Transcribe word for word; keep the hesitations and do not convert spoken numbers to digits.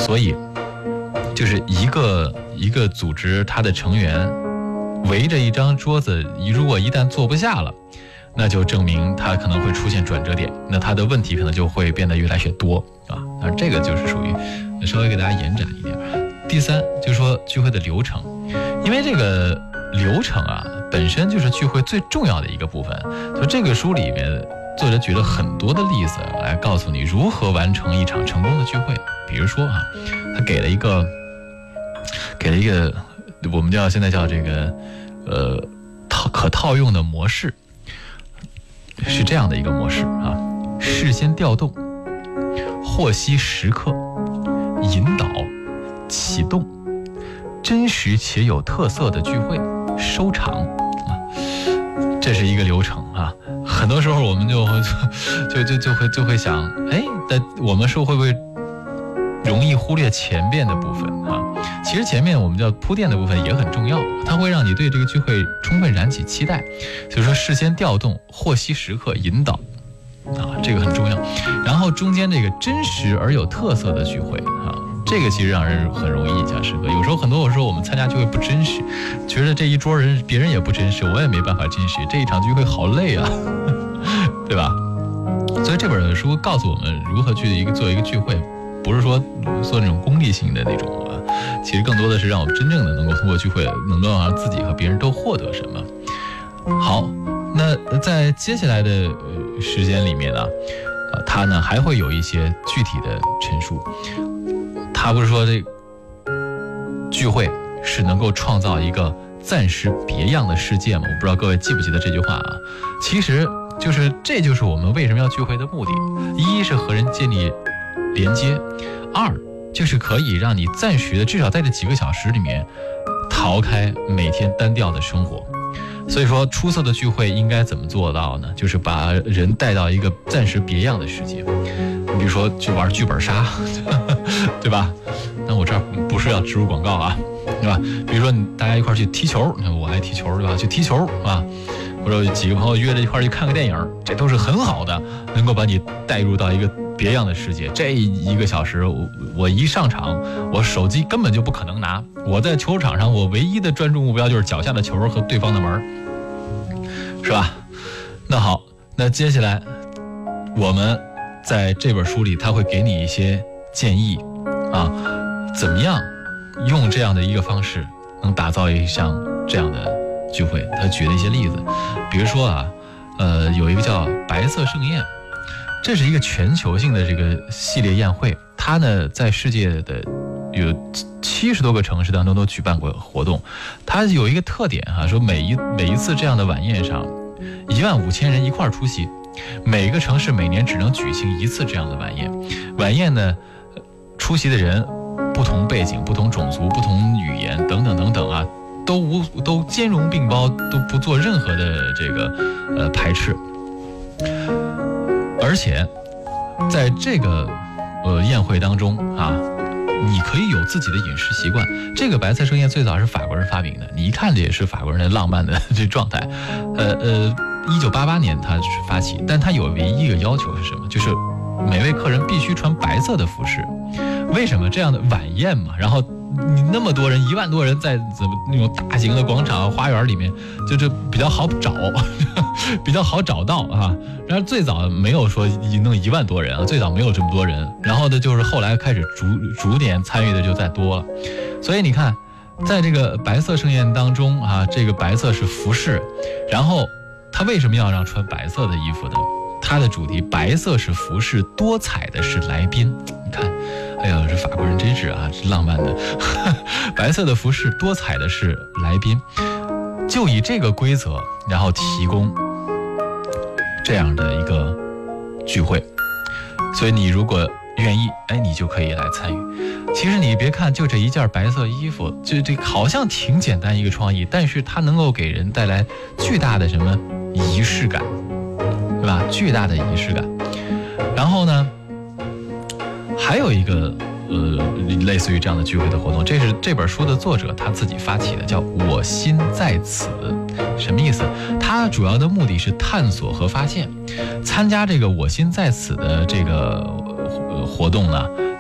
所以就是一个一个组织，它的成员围着一张桌子，如果一旦坐不下了，那就证明它可能会出现转折点，那它的问题可能就会变得越来越多啊。那这个就是属于稍微给大家延展一点。第三就是说聚会的流程，因为这个流程啊本身就是聚会最重要的一个部分。就这个书里面，作者举了很多的例子来告诉你如何完成一场成功的聚会。比如说啊，他给了一个给了一个我们叫现在叫这个呃套可套用的模式。是这样的一个模式啊，事先调动、获悉时刻、引导、启动、真实且有特色的聚会、收场啊，这是一个流程啊。很多时候我们就会就就就会就会想，哎，但我们说会不会容易忽略前面的部分啊？其实前面我们叫铺垫的部分也很重要，它会让你对这个聚会充分燃起期待。所以说事先调动、获悉时刻、引导啊，这个很重要。然后中间这个真实而有特色的聚会啊，这个其实让人很容易印象深刻。有时候很多时候我们参加聚会不真实，觉得这一桌人别人也不真实，我也没办法真实，这一场聚会好累啊，对吧？所以这本书告诉我们如何去一个做一个聚会，不是说做那种功利性的那种啊，其实更多的是让我们真正的能够通过聚会，能够让自己和别人都获得什么。好，那在接下来的时间里面呢，呃，他呢还会有一些具体的陈述。他不是说这聚会是能够创造一个暂时别样的世界吗？我不知道各位记不记得这句话啊？其实就是这就是我们为什么要聚会的目的。一是和人建立连接，二就是可以让你暂时的，至少在这几个小时里面逃开每天单调的生活。所以说出色的聚会应该怎么做到呢？就是把人带到一个暂时别样的世界。你比如说去玩剧本杀对吧？但我这儿不是要植入广告啊，对吧？比如说你大家一块去踢球，我爱踢球对吧？去踢球啊，或者几个朋友约着一块去看个电影，这都是很好的，能够把你带入到一个别样的世界。这一个小时 我, 我一上场，我手机根本就不可能拿，我在球场上我唯一的专注目标就是脚下的球和对方的门，是吧？那好，那接下来我们在这本书里他会给你一些建议啊，怎么样用这样的一个方式能打造一项这样的聚会。他举了一些例子，比如说啊，呃，有一个叫白色盛宴，这是一个全球性的这个系列宴会，它呢在世界的有七十多个城市当中都举办过活动。它有一个特点哈、啊，说每一每一次这样的晚宴上，一万五千人一块儿出席，每个城市每年只能举行一次这样的晚宴。晚宴呢，出席的人不同背景、不同种族、不同语言等等等等啊，都无都兼容并包，都不做任何的这个呃排斥。而且在这个呃宴会当中啊，你可以有自己的饮食习惯。这个白菜盛宴最早是法国人发明的，你一看这也是法国人的浪漫的这状态。呃呃，一九八八年他是发起，但他有唯一一个要求是什么？就是每位客人必须穿白色的服饰。为什么？这样的晚宴嘛，然后你那么多人，一万多人在怎么那种大型的广场花园里面，就这比较好找，比较好找到啊。然后最早没有说弄一万多人啊，最早没有这么多人。然后呢，就是后来开始逐逐点参与的就再多了。所以你看，在这个白色盛宴当中啊，这个白色是服饰，然后他为什么要让穿白色的衣服呢？它的主题白色是服饰，多彩的是来宾。你看，哎呀，这法国人真是啊，是浪漫的。白色的服饰，多彩的是来宾，就以这个规则，然后提供这样的一个聚会。所以你如果愿意，哎，你就可以来参与。其实你别看就这一件白色衣服，就这好像挺简单一个创意，但是它能够给人带来巨大的什么仪式感。对吧？巨大的仪式感。然后呢，还有一个呃，类似于这样的聚会的活动，这是这本书的作者他自己发起的，叫“我心在此”。什么意思？它主要的目的是探索和发现。参加这个“我心在此”的这个活动呢，